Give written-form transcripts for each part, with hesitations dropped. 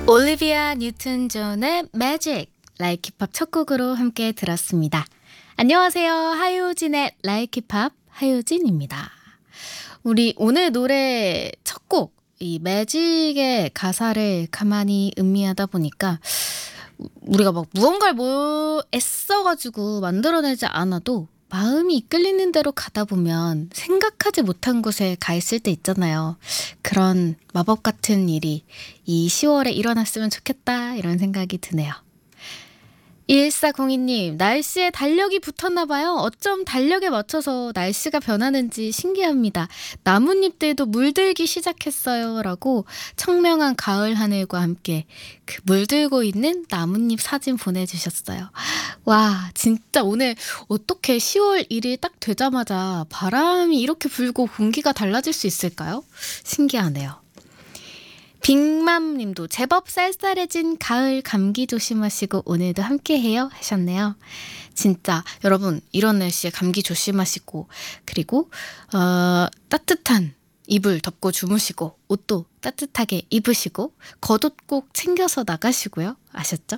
올리비아 뉴튼 존의 매직 라이크 힙합 첫 곡으로 함께 들었습니다. 안녕하세요. 하효진의 라이크 힙합 하효진입니다. 우리 오늘 노래 첫 곡 이 매직의 가사를 가만히 음미하다 보니까 우리가 막 무언가를 애써가지고 만들어내지 않아도 마음이 이끌리는 대로 가다 보면 생각하지 못한 곳에 가 있을 때 있잖아요. 그런 마법 같은 일이 이 10월에 일어났으면 좋겠다 이런 생각이 드네요. 1402님, 날씨에 달력이 붙었나 봐요. 어쩜 달력에 맞춰서 날씨가 변하는지 신기합니다. 나뭇잎들도 물들기 시작했어요. 라고 청명한 가을 하늘과 함께 그 물들고 있는 나뭇잎 사진 보내주셨어요. 와, 진짜 오늘 어떻게 10월 1일 딱 되자마자 바람이 이렇게 불고 공기가 달라질 수 있을까요? 신기하네요. 빅맘님도 제법 쌀쌀해진 가을 감기 조심하시고 오늘도 함께해요 하셨네요. 진짜 여러분 이런 날씨에 감기 조심하시고 그리고 따뜻한 이불 덮고 주무시고 옷도 따뜻하게 입으시고 겉옷 꼭 챙겨서 나가시고요. 아셨죠?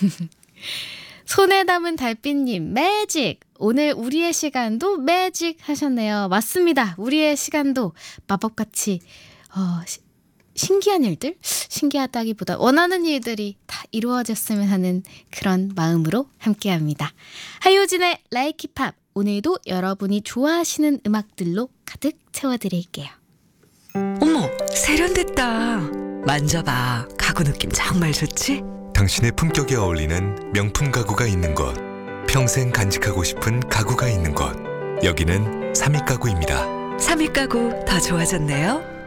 손에 담은 달빛님 매직! 오늘 우리의 시간도 매직 하셨네요. 맞습니다. 우리의 시간도 마법같이 신기한 일들? 신기하다기보다 원하는 일들이 다 이루어졌으면 하는 그런 마음으로 함께합니다. 하효진의 라이크 힙합 오늘도 여러분이 좋아하시는 음악들로 가득 채워드릴게요. 어머, 세련됐다. 만져봐. 가구 느낌 정말 좋지? 당신의 품격에 어울리는 명품 가구가 있는 곳, 평생 간직하고 싶은 가구가 있는 곳, 여기는 삼익가구입니다. 삼익 가구 더 좋아졌네요.